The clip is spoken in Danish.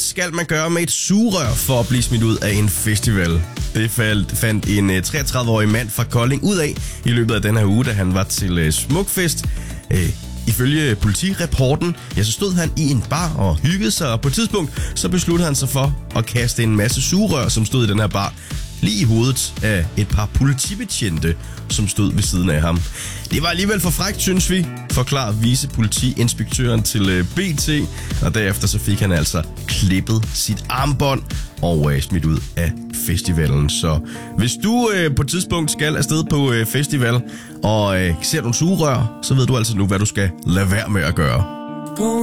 skal man gøre med et sugerør for at blive smidt ud af en festival? Det fandt en 33-årig mand fra Kolding ud af i løbet af den her uge, da han var til Smukfest. Ifølge politirapporten, så stod han i en bar og hyggede sig, og på et tidspunkt så besluttede han sig for at kaste en masse sugerør, som stod i den her bar, lige i hovedet af et par politibetjente, som stod ved siden af ham. Det var alligevel for frækt, synes vi, forklarer vicepolitiinspektøren til BT, og derefter så fik han altså klippet sit armbånd og smidt ud af festivalen. Så hvis du på et tidspunkt skal afsted på festival og ser nogle sugerør, så ved du altså nu, hvad du skal lade være med at gøre.